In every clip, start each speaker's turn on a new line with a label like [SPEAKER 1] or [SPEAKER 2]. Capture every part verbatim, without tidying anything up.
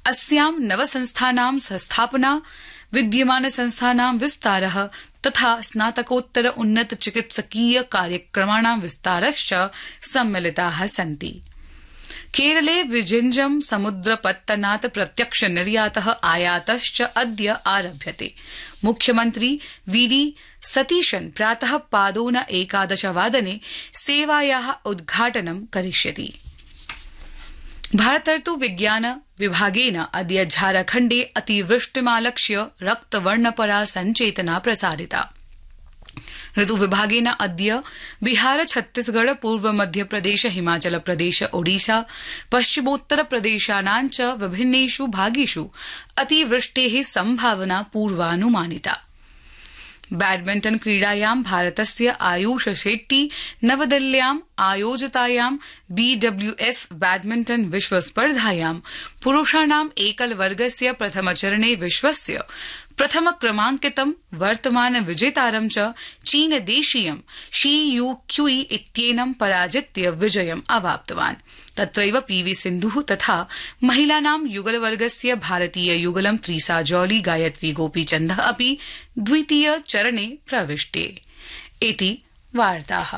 [SPEAKER 1] अस्यां नवसंस्थानां संस्थापना, विद्यमान संस्थानां विस्तारः तथा स्नातकोत्तर उन्नत चिकित्सकीय कार्यक्रमाणां विस्तारश्च सम्मिलिताः सन्ति। केरले विजिञ्जम समुद्रपत्तनात् प्रत्यक्ष निर्यातः आयातश्च अद्य आरभ्यते। मुख्यमन्त्री वीडी सतीशन् प्रातः पादोन एकादशवादने सेवायाः उद्घाटनं करिष्यति। भारतर्तु विज्ञान विभागेन अद्य झारखण्डे अतिवृष्टिमालक्ष्य रक्तवर्णपरा सञ्चेतना प्रसारिता। ऋतु विभागेन अद्य बिहार, छत्तीसगढ़, पूर्व मध्यप्रदेश, हिमाचल प्रदेश, ओडिशा, पश्चिमोत्तर प्रदेशानां च विभिन्नेषु भागेषु अतिवृष्टेः संभावना पूर्वानुमानिता। बैडमिंटन क्रीडायां भारतस्य आयुष शेट्टी नवदिल्ल्याम् आयोजितायां बीडब्ल्यूएफ बैडमिंटन विश्वस्पर्धायां पुरुषाणाम् एकलवर्गस्य प्रथमचरणे विश्वस्य प्रथम क्रमांकितं वर्तमान विजेतारं च चीनदेशीयं शी यू क्यूई इत्येनं पराजित्य विजयम् अवाप्तवान्। तत्रैव पीवी सिन्धुः तथा महिलानां युगलवर्गस्य भारतीय युगलं त्रीसा जौली गायत्री गोपीचन्दः अपि द्वितीय चरणे प्रविष्टे। इति वार्ताः।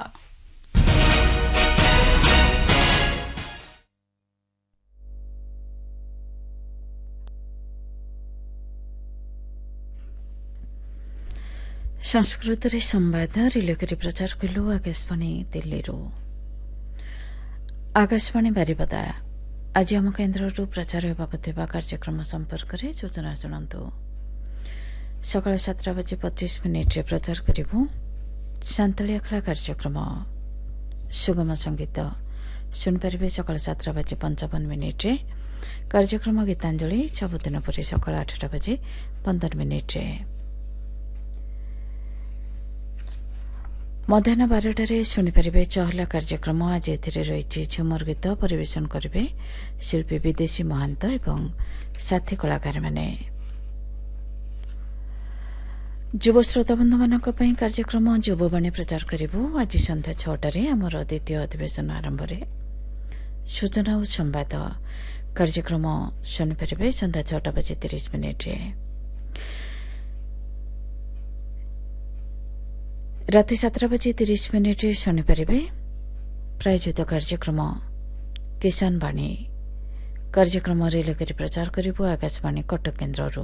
[SPEAKER 2] संस्कृत संवाद रिले करी प्रचार कलु आकाशवाणी दिल्ली। आकाशवाणी बारिपदा आज आम केन्द्र प्रचार होगा कार्यक्रम संपर्क में सूचना शुणु। सकाल सातटा बजे पच्चीस मिनिट्रे प्रचार करूँ सांताली आखला कार्यक्रम सुगम संगीत शुणिपारे। सकाल सातटा बजे पंचावन मिनिट्रे कार्यक्रम गीतांजलि सबुदिन परी सकाल आठटा बजे पंदर मिनिट्रे। मध्याह्न बारटार शुणिपारे चहला कार्यक्रम। आज एथिरे रही झुमर गीत परिवेशन करेंगे शिल्पी विदेशी महांत एवं साथी कलाकार माने। युव श्रोता बंधु मान कार्यक्रम युववाणी प्रचार करूँ। आज संध्या छटार आमर द्वितीय अधिवेशन आरंभ में सूचना और संवाद कार्यक्रम शुणिपारे संध्या छटा बजे तीस मिनिट्रे। राति सातटा बजे तीस मिनिट शुणिपारे प्रायोजित कार्यक्रम किसान वाणी कार्यक्रम रिले करी प्रचार करूँ आकाशवाणी कटक केन्द्र।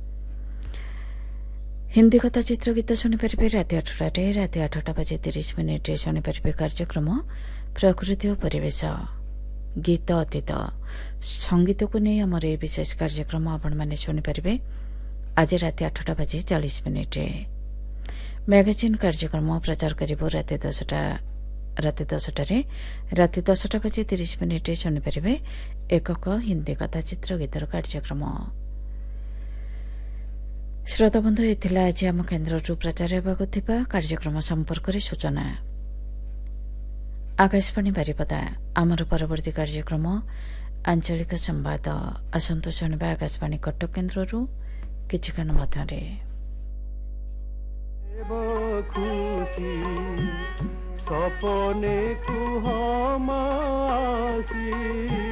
[SPEAKER 2] हिंदी कथा चित्र गीत शुणिपारे राति आठटार। राति आठटा बजे तीस मिनिट शुणिपारे कार्यक्रम प्रकृति और परिवेश गीत अतीत संगीत को नहीं आमर ये विशेष कार्यक्रम आपण मैंने शुणिपारे आज राति आठटा बजे चालीस मिनिट। मैगजीन कार्यक्रम प्रचार करूँ राति दसटा राति दसटार। राति दसटा बजे तीस मिनिट शुणिपारे एकक हिंदी कथा चित्र गीतर कार्यक्रम। श्रोता बंधु ये आज आम केन्द्र प्रचार होगा कार्यक्रम संपर्क में सूचना। आकाशवाणी बारिपदा आमर परवर्ती कार्यक्रम आंचलिक संवाद आसंतु शुणा आकाशवाणी कटक केन्द्र किछि क्षण मध्यरे।
[SPEAKER 3] खुशी सपने कुहमासी